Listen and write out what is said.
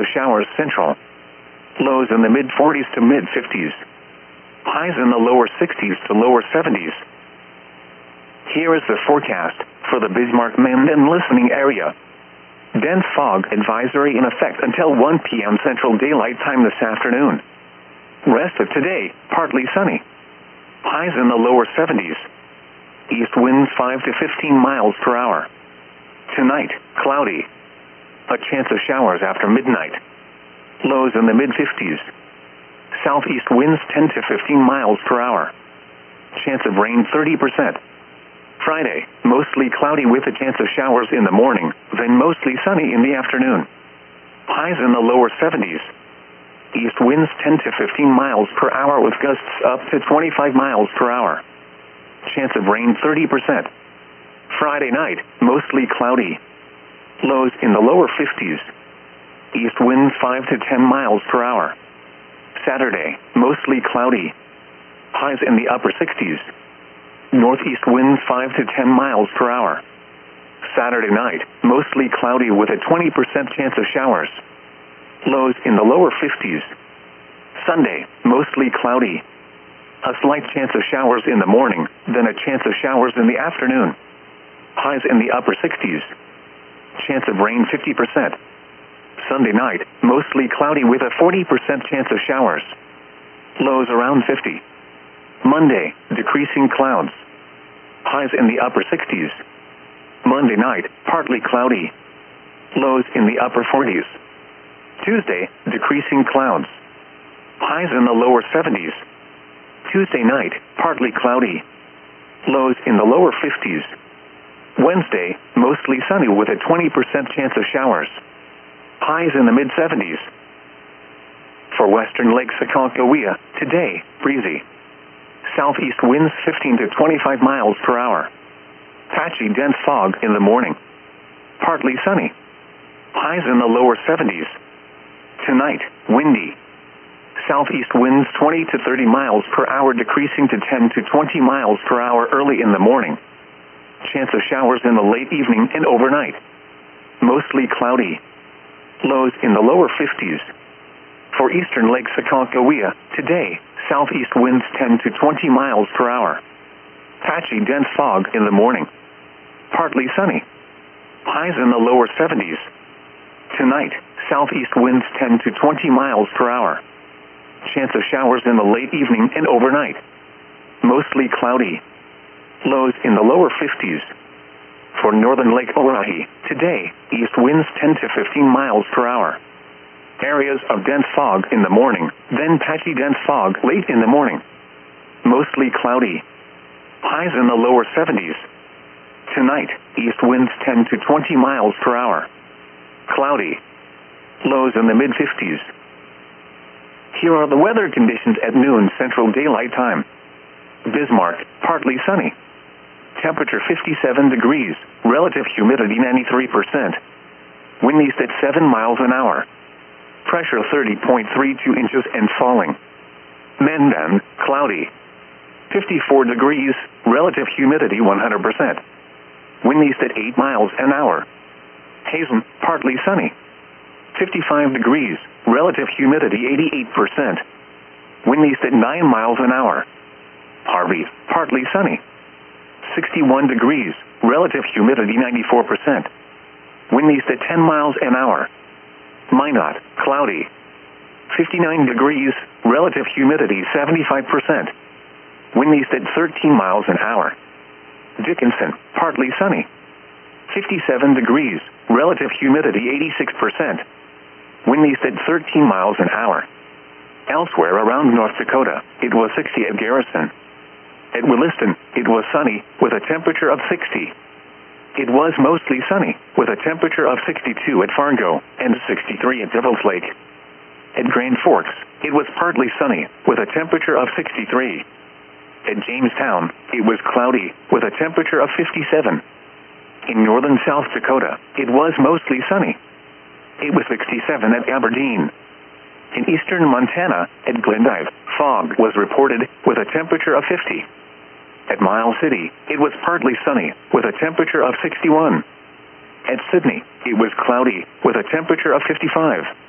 showers central. Lows in the mid-40s to mid-50s. Highs in the lower 60s to lower 70s. Here is the forecast for the Bismarck, Minden listening area. Dense fog advisory in effect until 1 p.m. Central Daylight Time this afternoon. Rest of today, partly sunny. Highs in the lower 70s. East winds 5 to 15 miles per hour. Tonight, cloudy. A chance of showers after midnight. Lows in the mid-50s. Southeast winds 10 to 15 miles per hour. Chance of rain 30%. Friday, mostly cloudy with a chance of showers in the morning, then mostly sunny in the afternoon. Highs in the lower 70s. East winds 10 to 15 miles per hour with gusts up to 25 miles per hour. Chance of rain 30%. Friday night, mostly cloudy. Lows in the lower 50s. East winds 5 to 10 miles per hour. Saturday, mostly cloudy. Highs in the upper 60s. Northeast winds 5 to 10 miles per hour. Saturday night, mostly cloudy with a 20% chance of showers. Lows in the lower 50s. Sunday, mostly cloudy. A slight chance of showers in the morning, then a chance of showers in the afternoon. Highs in the upper 60s. Chance of rain 50%. Sunday night, mostly cloudy with a 40% chance of showers. Lows around 50. Monday, decreasing clouds. Highs in the upper 60s. Monday night, partly cloudy. Lows in the upper 40s. Tuesday, decreasing clouds. Highs in the lower 70s. Tuesday night, partly cloudy. Lows in the lower 50s. Wednesday, mostly sunny with a 20% chance of showers. Highs in the mid-70s. For western Lake Sakakawea, today, breezy. Southeast winds 15 to 25 miles per hour. Patchy dense fog in the morning. Partly sunny. Highs in the lower 70s. Tonight, windy. Southeast winds 20 to 30 miles per hour decreasing to 10 to 20 miles per hour early in the morning. Chance of showers in the late evening and overnight. Mostly cloudy. Lows in the lower 50s. For eastern Lake Sakakawea, today, southeast winds 10 to 20 miles per hour. Patchy dense fog in the morning. Partly sunny. Highs in the lower 70s. Tonight, southeast winds 10 to 20 miles per hour. Chance of showers in the late evening and overnight. Mostly cloudy. Lows in the lower 50s. For northern Lake Oahe, today, east winds 10 to 15 miles per hour. Areas of dense fog in the morning, then patchy dense fog late in the morning. Mostly cloudy. Highs in the lower 70s. Tonight, east winds 10 to 20 miles per hour. Cloudy. Lows in the mid-50s. Here are the weather conditions at noon Central Daylight Time. Bismarck, partly sunny. Temperature 57 degrees, relative humidity 93%. Wind east at 7 miles an hour. Pressure 30.32 inches and falling. Minden, cloudy. 54 degrees, relative humidity 100%. Wind east at 8 miles an hour. Hazen, partly sunny. 55 degrees, relative humidity 88%. Wind east at 9 miles an hour. Harvey, partly sunny. 61 degrees, relative humidity 94%. Wind east at 10 miles an hour. Minot, cloudy. 59 degrees, relative humidity 75%. Wind east at 13 miles an hour. Dickinson, partly sunny. 57 degrees, relative humidity 86%. Wind east at 13 miles an hour. Elsewhere around North Dakota, it was 60 at Garrison. At Williston, it was sunny, with a temperature of 60. It was mostly sunny, with a temperature of 62 at Fargo, and 63 at Devil's Lake. At Grand Forks, it was partly sunny, with a temperature of 63. At Jamestown, it was cloudy, with a temperature of 57. In northern South Dakota, it was mostly sunny. It was 67 at Aberdeen. In eastern Montana, at Glendive, fog was reported, with a temperature of 50. At Miles City, it was partly sunny, with a temperature of 61. At Sydney, it was cloudy, with a temperature of 55.